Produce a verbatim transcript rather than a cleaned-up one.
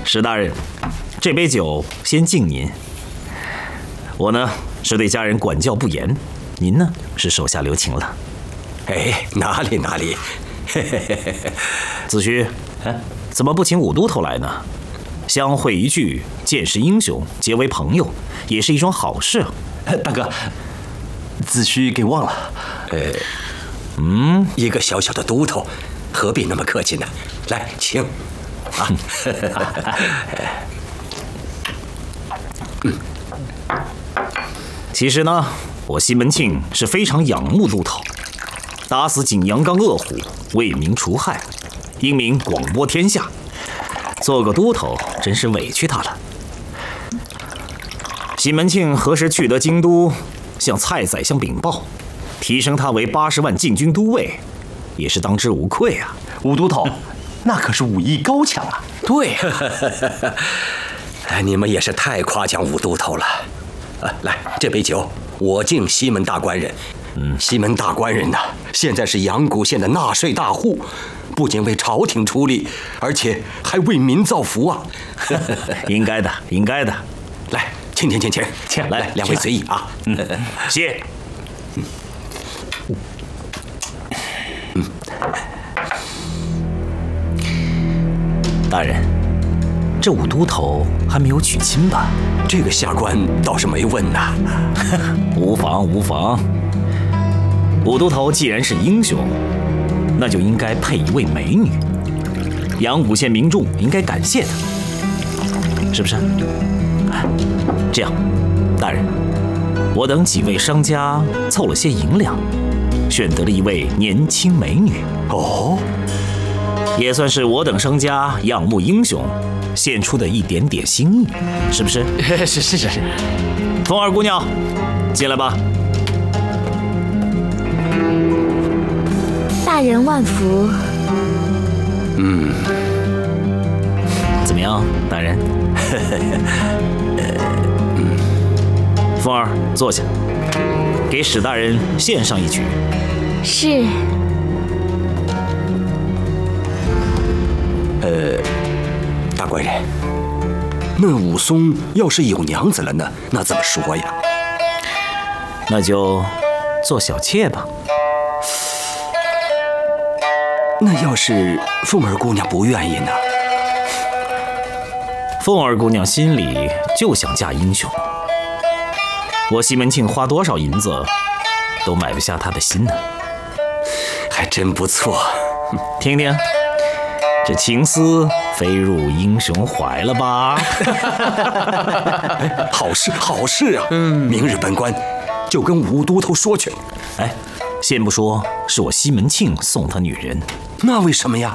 史大人，这杯酒先敬您。我呢是对家人管教不严，您呢是手下留情了。 哎，哪里哪里。 子虚，怎么不请武都头来呢？相会一聚，见识英雄，结为朋友，也是一桩好事啊。 大哥，子虚给忘了。 呃，嗯，一个小小的都头，何必那么客气呢？来，请。啊。 嗯。其实呢，我西门庆是非常仰慕都头，打死景阳冈恶虎，为民除害，英名广播天下。做个都头真是委屈他了。西门庆何时去得京都，向蔡宰相禀报，提升他为八十万禁军都尉，也是当之无愧啊。 武都头，那可是武艺高强啊。 对， 你们也是太夸奖武都头了。啊，来，这杯酒我敬西门大官人。嗯，西门大官人呐、啊，现在是阳谷县的纳税大户，不仅为朝廷出力，而且还为民造福啊！ 应该的，应该的。 来，请请请请， 请来，两位随意啊。 嗯，谢。嗯嗯，大人，这武都头还没有娶亲吧？ 这个下官倒是没问呐。 无妨无妨。武都头既然是英雄，那就应该配一位美女，阳谷县民众应该感谢他，是不是？这样，大人，我等几位商家凑了些银两，选得了一位年轻美女。 哦， 也算是我等商家仰慕英雄献出的一点点心意，是不是？ 是是是是。 凤儿姑娘，进来吧。 大人万福。 嗯， 怎么样，大人？嗯，凤儿，坐下，给史大人献上一曲。 是。 呃，大官人，那武松要是有娘子了呢，那怎么说呀？ 那就做小妾吧。 那要是凤儿姑娘不愿意呢？ 凤儿姑娘心里就想嫁英雄，我西门庆花多少银子都买不下她的心呢。 还真不错， 听听，这情丝飞入英雄怀了吧？ 好事好事啊！嗯，明日本官就跟武都头说去。 哎，先不说是我西门庆送他女人， 那为什么呀？